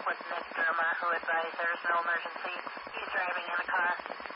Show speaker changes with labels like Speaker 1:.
Speaker 1: with Nick Derma, who advised there's no emergency. He's driving in a car.